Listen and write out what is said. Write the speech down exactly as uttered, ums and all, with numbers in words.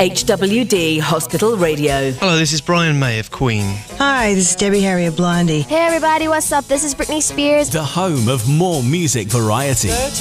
H W D Hospital Radio. Hello, this is Brian May of Queen. Hi, this is Debbie Harry of Blondie. Hey everybody, what's up? This is Britney Spears. The home of more music variety.